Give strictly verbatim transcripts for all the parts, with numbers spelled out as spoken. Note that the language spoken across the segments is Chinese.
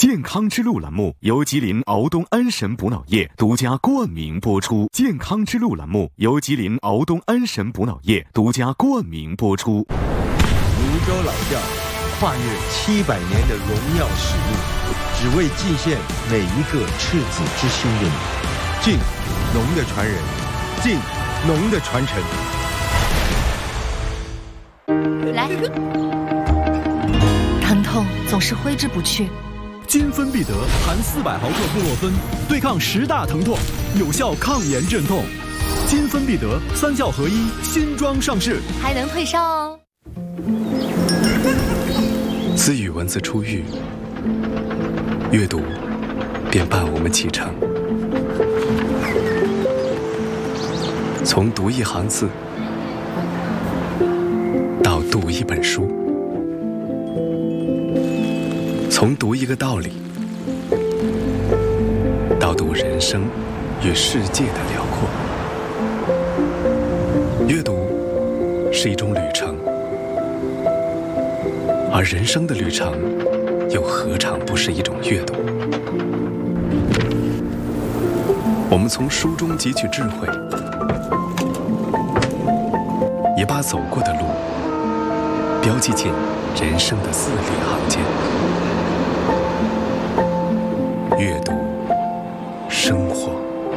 健康之路栏目由吉林敖东安神补脑液独家冠名播出。健康之路栏目由吉林敖东安神补脑液独家冠名播出。 泸州老窖跨越七百年的荣耀使命，只为尽献每一个赤子之心的你。敬农的传人，敬农的传承。 来，疼痛总是挥之不去。 金芬必得含四百毫克布洛芬，对抗十大疼痛，有效抗炎镇痛。金芬必得三效合一新装上市， 还能退烧哦。 自与文字初遇，阅读便伴我们启程。从读一行字到读一本书，从读一个道理到读人生与世界的辽阔。阅读是一种旅程，而人生的旅程又何尝不是一种阅读？我们从书中汲取智慧，也把走过的路标记进人生的字里行间。阅读生活。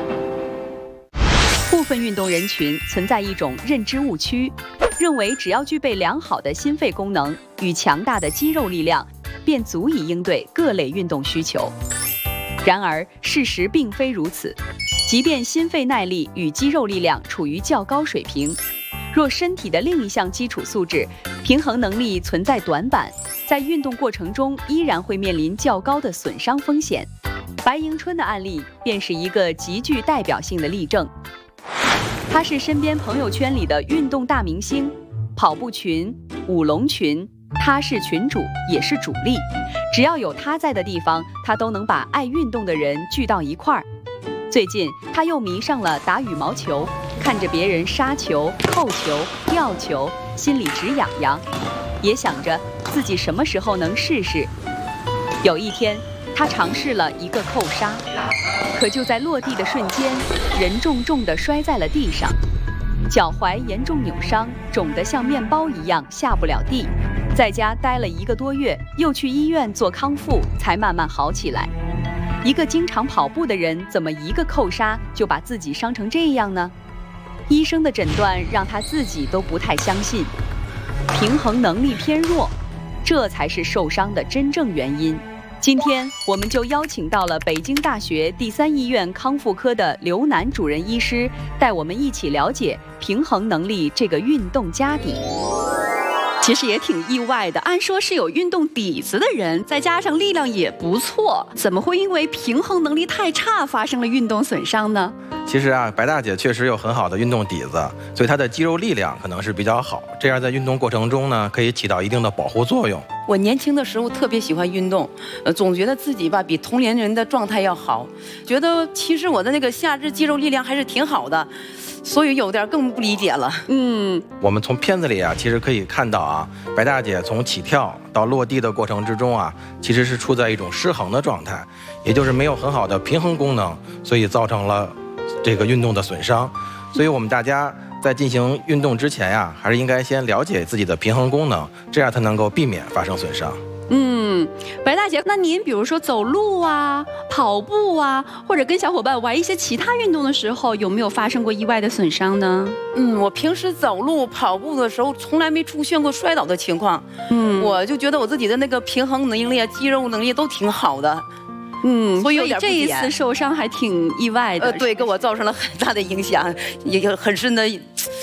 部分运动人群存在一种认知误区，认为只要具备良好的心肺功能与强大的肌肉力量，便足以应对各类运动需求。然而，事实并非如此。即便心肺耐力与肌肉力量处于较高水平，若身体的另一项基础素质平衡能力存在短板，在运动过程中依然会面临较高的损伤风险。白迎春的案例便是一个极具代表性的例证。他是身边朋友圈里的运动大明星，跑步群、舞龙群，他是群主也是主力。只要有他在的地方，他都能把爱运动的人聚到一块儿。最近他又迷上了打羽毛球，看着别人杀球、扣球、吊球，心里直痒痒，也想着自己什么时候能试试。有一天，他尝试了一个扣杀，可就在落地的瞬间，人重重地摔在了地上，脚踝严重扭伤，肿得像面包一样下不了地。在家待了一个多月，又去医院做康复，才慢慢好起来。一个经常跑步的人，怎么一个扣杀就把自己伤成这样呢？医生的诊断让他自己都不太相信，平衡能力偏弱，这才是受伤的真正原因。今天我们就邀请到了北京大学第三医院康复科的刘楠主任医师，带我们一起了解平衡能力这个运动家底。 其实也挺意外的，按说是有运动底子的人，再加上力量也不错，怎么会因为平衡能力太差发生了运动损伤呢？ 其实啊，白大姐确实有很好的运动底子，所以她的肌肉力量可能是比较好，这样在运动过程中呢，可以起到一定的保护作用。 我年轻的时候特别喜欢运动，呃，总觉得自己吧比同龄人的状态要好，觉得其实我的那个下肢肌肉力量还是挺好的。所以有点更不理解了。 嗯， 我们从片子里啊，其实可以看到啊，白大姐从起跳到落地的过程之中啊，其实是处在一种失衡的状态，也就是没有很好的平衡功能，所以造成了这个运动的损伤。所以我们大家在进行运动之前呀、啊，还是应该先了解自己的平衡功能，这样才能够避免发生损伤。 嗯，白大姐，那您比如说走路啊、跑步啊，或者跟小伙伴玩一些其他运动的时候，有没有发生过意外的损伤呢？ 嗯，我平时走路、跑步的时候，从来没出现过摔倒的情况。嗯，我就觉得我自己的那个平衡能力啊、肌肉能力都挺好的。 嗯， 所以有点这一次受伤还挺意外的。 呃，对，给我造成了很大的影响，也有很深的